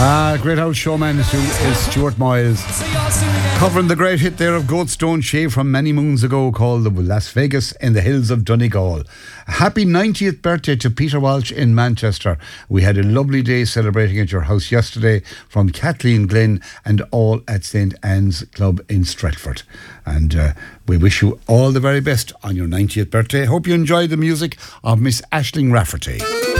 Great old showman is Stuart Miles, covering the great hit there of Goatstone Shave from many moons ago called Las Vegas in the Hills of Donegal. Happy 90th birthday to Peter Walsh in Manchester. We had a lovely day celebrating at your house yesterday from Kathleen Glynn and all at St. Anne's Club in Stretford. And we wish you all the very best on your 90th birthday. Hope you enjoyed the music of Miss Aisling Rafferty.